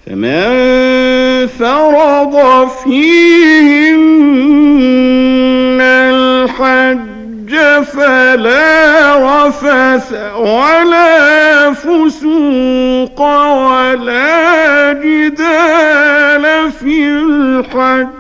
فمن فرض فيهن الحج فلا رفث ولا فسوق ولا جدال في الحج